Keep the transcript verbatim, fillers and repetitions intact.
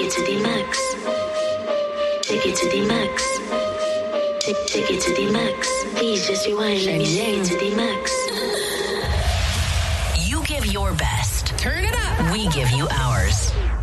it to the max. Take it to the max. Take, take it to the max. Please just rewind. Let me take it to the max. You give your best. Turn it up. We give you ours.